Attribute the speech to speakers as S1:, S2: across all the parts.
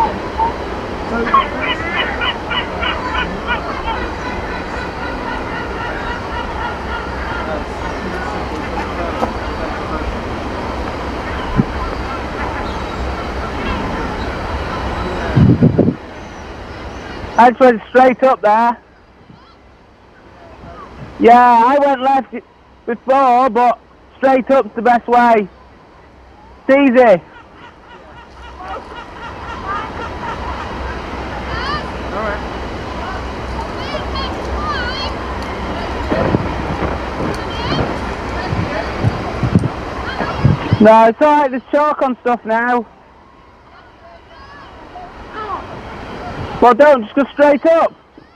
S1: I just went straight up there. Yeah, I went left before, but straight up's the best way. It's easy. No, it's alright, there's chalk on stuff now. Well, don't, just go straight up.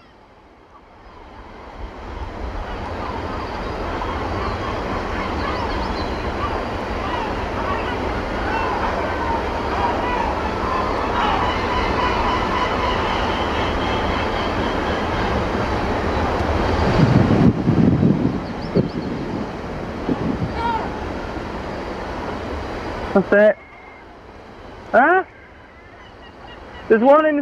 S1: That's it. Huh? There's one in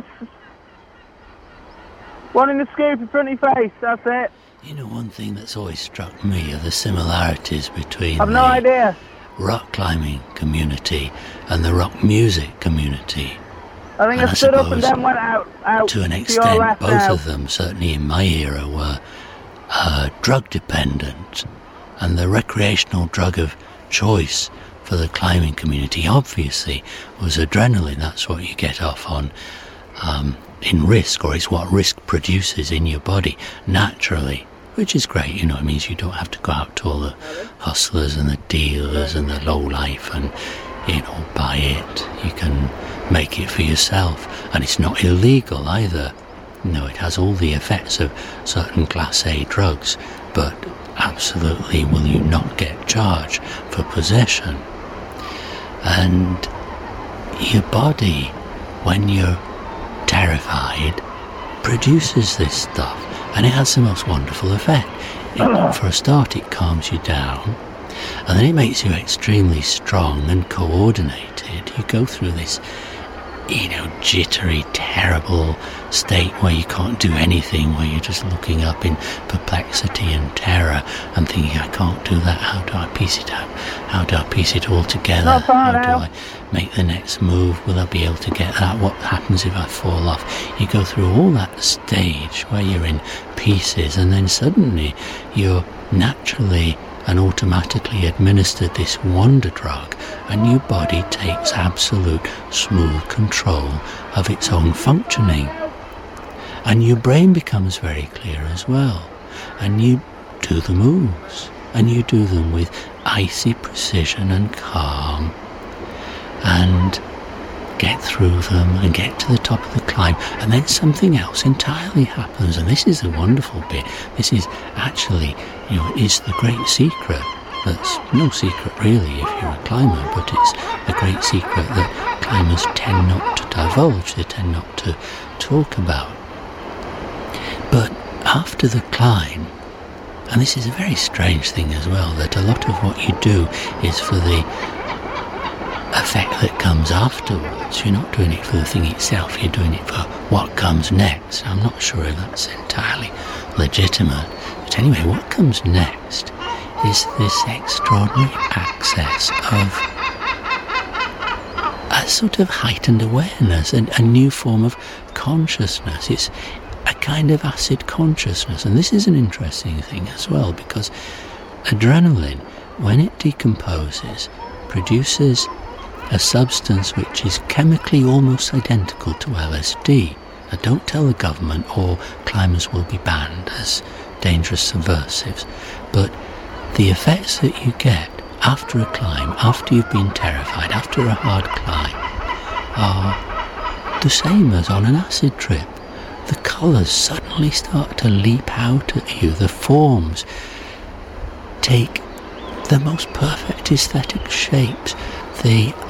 S1: the scoop in front of your face, that's it.
S2: You know, one thing that's always struck me are the similarities between
S1: I've no idea.
S2: rock climbing community and the rock music community.
S1: I think I stood up and then went out
S2: to an
S1: your
S2: extent,
S1: left
S2: both
S1: now.
S2: of them, certainly in my era, were drug dependent, and the recreational drug of choice for the climbing community obviously was adrenaline. That's what you get off on in risk, or it's what risk produces in your body naturally, which is great. You know, it means you don't have to go out to all the hustlers and the dealers and the low life and, you know, buy it. You can make it for yourself, and it's not illegal either. No, it has all the effects of certain Class A drugs, but absolutely will you not get charged for possession. And your body, when you're terrified, produces this stuff, and it has the most wonderful effect. For a start, it calms you down, and then it makes you extremely strong and coordinated. You go through this, you know, jittery, terrible state where you can't do anything, where you're just looking up in perplexity and terror and thinking, I can't do that, how do I piece it out? How do I piece it all together? How do I make the next move? Will I be able to get that? What happens if I fall off? You go through all that stage where you're in pieces, and then suddenly you're naturally and automatically administered this wonder drug, and your body takes absolute smooth control of its own functioning. And your brain becomes very clear as well, and you do the moves, and you do them with icy precision and calm, and get through them and get to the top of the climb, and then something else entirely happens. And this is the wonderful bit. This is actually, you know, is the great secret. That's no secret really if you're a climber, but it's a great secret that climbers tend not to divulge, they tend not to talk about. But after the climb, and this is a very strange thing as well, that a lot of what you do is for the effect that comes afterwards. You're not doing it for the thing itself, you're doing it for what comes next. I'm not sure if that's entirely legitimate, but anyway, what comes next is this extraordinary access of a sort of heightened awareness and a new form of consciousness. It's a kind of acid consciousness, and this is an interesting thing as well, because adrenaline, when it decomposes, produces a substance which is chemically almost identical to LSD. Now, don't tell the government or climbers will be banned as dangerous subversives, but the effects that you get after a climb, after you've been terrified, after a hard climb, are the same as on an acid trip. The colours suddenly start to leap out at you, the forms take the most perfect aesthetic shapes, the